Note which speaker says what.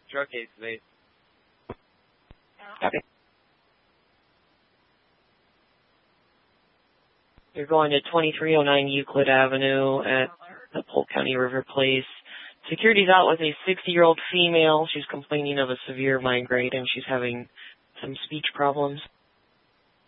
Speaker 1: Drug case, mate.
Speaker 2: Copy. You're going to 2309 Euclid Avenue at the Polk County River Place. Security's out with a 60-year-old female. She's complaining of a severe migraine and she's having some speech problems.